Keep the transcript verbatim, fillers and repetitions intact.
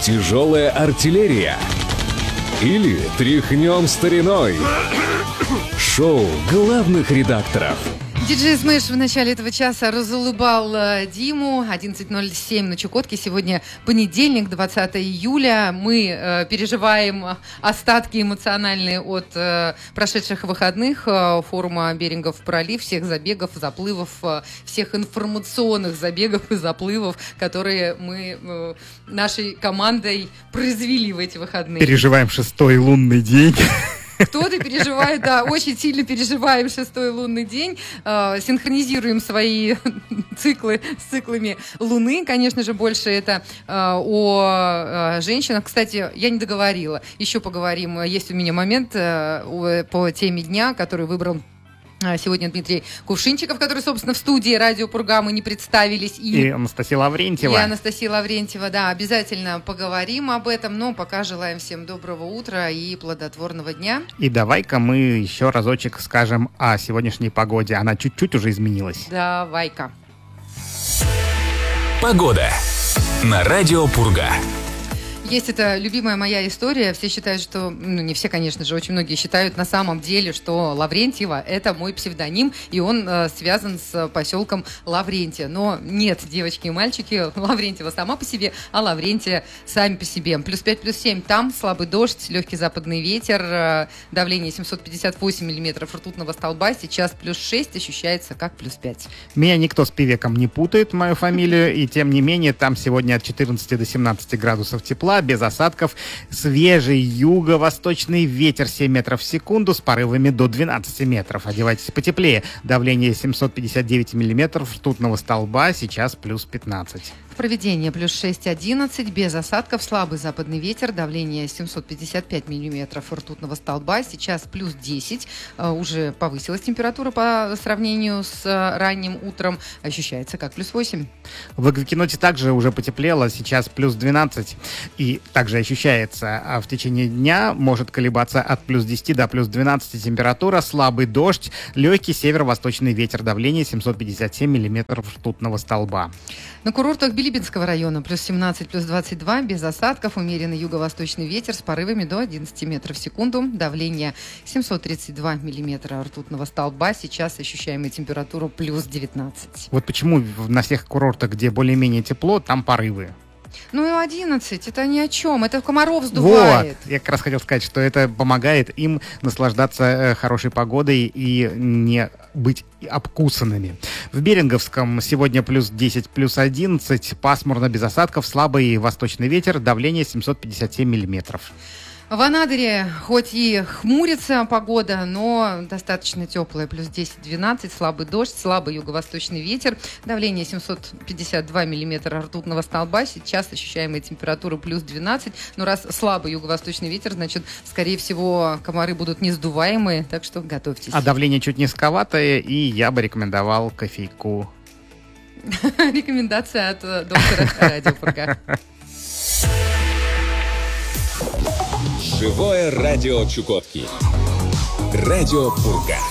Тяжелая артиллерия? Или тряхнем стариной? Шоу главных редакторов. Диджей Смэш в начале этого часа разулыбал Диму. одиннадцать ноль семь на Чукотке. Сегодня понедельник, двадцатое июля. Мы э, переживаем остатки эмоциональные от э, прошедших выходных. Э, форума Берингов пролив, всех забегов, заплывов, э, всех информационных забегов и заплывов, которые мы э, нашей командой произвели в эти выходные. Переживаем шестой лунный день. Кто-то переживает, да, очень сильно переживаем шестой лунный день, э, синхронизируем свои циклы с циклами Луны. Конечно же, больше это э, о э, женщинах. Кстати, я не договорила, еще поговорим. Есть у меня момент э, по теме дня, который выбрал сегодня Дмитрий Кувшинчиков, который, собственно, в студии Радио Пурга, мы не представились. И, и Анастасия Лаврентьева. И Анастасия Лаврентьева, да, обязательно поговорим об этом, но пока желаем всем доброго утра и плодотворного дня. И давай-ка мы еще разочек скажем о сегодняшней погоде. Она чуть-чуть уже изменилась. Давай-ка. Погода на Радио Пурга. Есть эта любимая моя история. Все считают, что... Ну, не все, конечно же, очень многие считают на самом деле, что Лаврентьева — это мой псевдоним, и он э, связан с поселком Лаврентия. Но нет, девочки и мальчики, Лаврентьева сама по себе, а Лаврентия сами по себе. Плюс пять, плюс семь там, слабый дождь, легкий западный ветер, э, давление семьсот пятьдесят восемь миллиметров ртутного столба, сейчас плюс шесть, ощущается как плюс пять. Меня никто с певеком не путает, мою фамилию, и тем не менее, там сегодня от четырнадцати до семнадцати градусов тепла, без осадков, свежий юго-восточный ветер семь метров в секунду с порывами до двенадцати метров. Одевайтесь потеплее. Давление семьсот пятьдесят девять миллиметров ртутного столба, сейчас плюс пятнадцать. Проведение плюс шесть одиннадцать, без осадков, слабый западный ветер, давление семьсот пятьдесят пять миллиметров ртутного столба, сейчас плюс десять, уже повысилась температура по сравнению с ранним утром, ощущается как плюс восемь. В Агвикиноте также уже потеплело, сейчас плюс двенадцать, и также ощущается, а в течение дня может колебаться от плюс десяти до плюс двенадцати температура, слабый дождь, легкий северо-восточный ветер, давление семьсот пятьдесят семь миллиметров ртутного столба. На курортах Билибинского района плюс семнадцать, плюс двадцать два, без осадков, умеренный юго-восточный ветер с порывами до одиннадцати метров в секунду, давление семьсот тридцать два миллиметра ртутного столба, сейчас ощущаемая температура плюс девятнадцать. Вот почему на всех курортах, где более-менее тепло, там порывы? Ну и одиннадцать, это ни о чем, это комаров сдувает. Вот, я как раз хотел сказать, что это помогает им наслаждаться хорошей погодой и не быть обкусанными. В Беринговском сегодня плюс десять, плюс одиннадцать, пасмурно, без осадков, слабый восточный ветер, давление семьсот пятьдесят семь миллиметров. В Анадыре хоть и хмурится погода, но достаточно теплая, плюс десять-двенадцать, слабый дождь, слабый юго-восточный ветер, давление семьсот пятьдесят два миллиметра ртутного столба, сейчас ощущаемая температура плюс двенадцать, но раз слабый юго-восточный ветер, значит, скорее всего, комары будут несдуваемые, так что готовьтесь. А давление чуть низковатое, и я бы рекомендовал кофейку. Рекомендация от доктора Радио Пурга. Живое радио Чукотки. Радио Пурга.